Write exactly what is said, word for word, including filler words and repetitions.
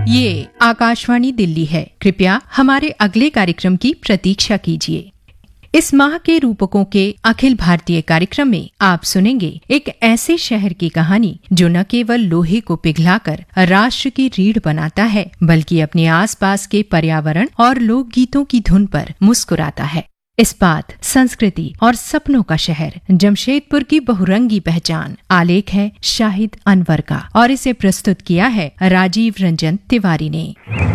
ये आकाशवाणी दिल्ली है। कृपया हमारे अगले कार्यक्रम की प्रतीक्षा कीजिए। इस माह के रूपकों के अखिल भारतीय कार्यक्रम में आप सुनेंगे एक ऐसे शहर की कहानी जो न केवल लोहे को पिघलाकर राष्ट्र की रीढ़ बनाता है, बल्कि अपने आसपास के पर्यावरण और लोकगीतों की धुन पर मुस्कुराता है। इस्पात, संस्कृति और सपनों का शहर जमशेदपुर की बहुरंगी पहचान। आलेख है शाहिद अनवर का और इसे प्रस्तुत किया है राजीव रंजन तिवारी ने।